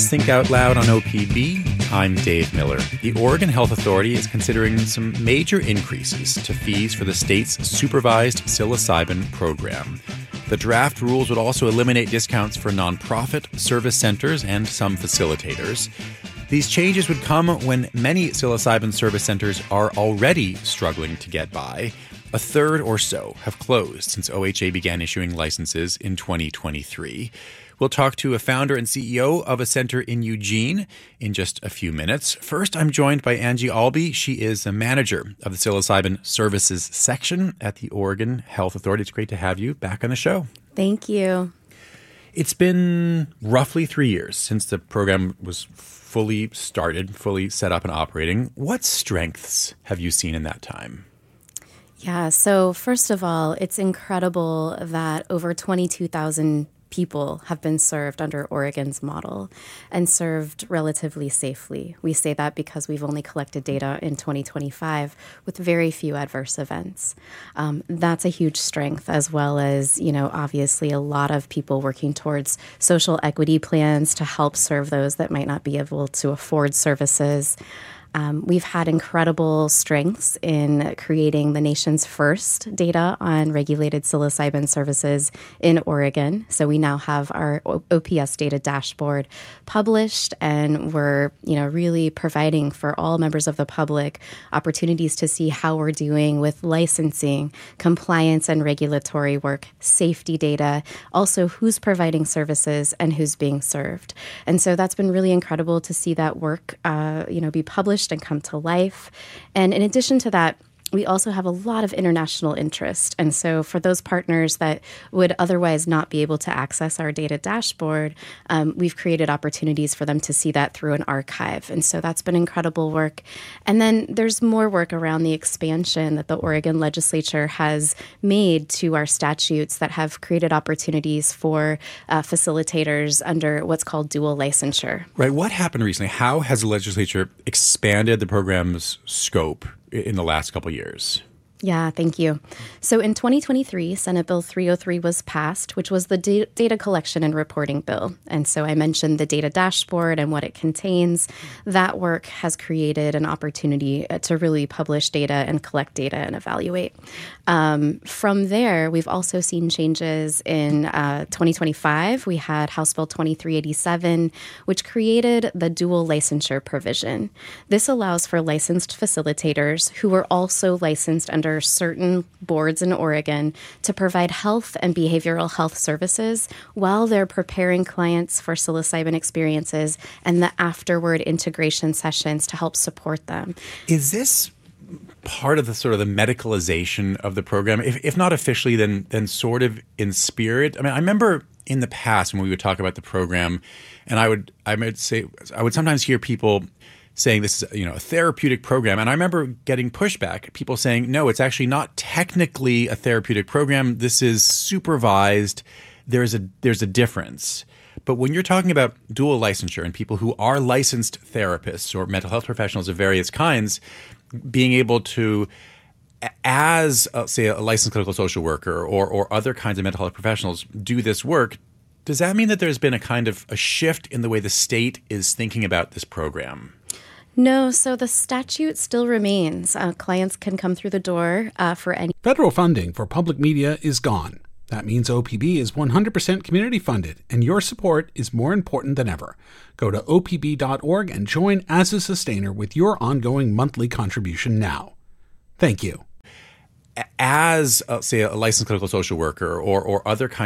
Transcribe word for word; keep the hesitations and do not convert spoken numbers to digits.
Think Out Loud on O P B. I'm Dave Miller. The Oregon Health Authority is considering some major increases to fees for the state's supervised psilocybin program. The draft rules would also eliminate discounts for nonprofit service centers and some facilitators. These changes would come when many psilocybin service centers are already struggling to get by. A third or so have closed since O H A began issuing licenses in twenty twenty-three. We'll talk to a founder and C E O of a center in Eugene in just a few minutes. First, I'm joined by Angie Albee. She is a manager of the psilocybin services section at the Oregon Health Authority. It's great to have you back on the show. Thank you. It's been roughly three years since the program was fully started, fully set up and operating. What strengths have you seen in that time? Yeah, so first of all, it's incredible that over twenty-two thousand people have been served under Oregon's model and served relatively safely. We say that because we've only collected data in twenty twenty-five with very few adverse events. Um, that's a huge strength, as well as, you know, obviously a lot of people working towards social equity plans to help serve those that might not be able to afford services. Um, we've had incredible strengths in creating the nation's first data on regulated psilocybin services in Oregon. So we now have our O P S data dashboard published, and we're, you know, really providing for all members of the public opportunities to see how we're doing with licensing, compliance and regulatory work, safety data, also who's providing services and who's being served. And so that's been really incredible to see that work, uh, you know, be published and come to life. And in addition to that, we also have a lot of international interest. And so for those partners that would otherwise not be able to access our data dashboard, um, we've created opportunities for them to see that through an archive. And so that's been incredible work. And then there's more work around the expansion that the Oregon legislature has made to our statutes that have created opportunities for uh, facilitators under what's called dual licensure. Right. What happened recently? How has the legislature expanded the program's scope in the last couple of years? Yeah, thank you. So in twenty twenty-three, Senate Bill three oh three was passed, which was the da- data collection and reporting bill. And so I mentioned the data dashboard and what it contains. That work has created an opportunity to really publish data and collect data and evaluate. Um, from there, we've also seen changes in uh, twenty twenty-five. We had House Bill twenty-three eighty-seven, which created the dual licensure provision. This allows for licensed facilitators who are also licensed under certain boards in Oregon to provide health and behavioral health services while they're preparing clients for psilocybin experiences and the afterward integration sessions to help support them. Is this part of the sort of the medicalization of the program? If, if not officially, then then sort of in spirit? I mean, I remember in the past when we would talk about the program, and I would I would say I would sometimes hear people saying this is, you know, a therapeutic program. And I remember getting pushback, people saying, no, it's actually not technically a therapeutic program. This is supervised. There's a there's a difference. But when you're talking about dual licensure and people who are licensed therapists or mental health professionals of various kinds being able to, as, uh, say, a licensed clinical social worker or, or other kinds of mental health professionals do this work, does that mean that there's been a kind of a shift in the way the state is thinking about this program? No, so the statute still remains. Uh, clients can come through the door uh, for any... Federal funding for public media is gone. That means O P B is one hundred percent community funded, and your support is more important than ever. Go to O P B dot org and join as a sustainer with your ongoing monthly contribution now. Thank you. As, uh, say, a licensed clinical social worker or, or other kinds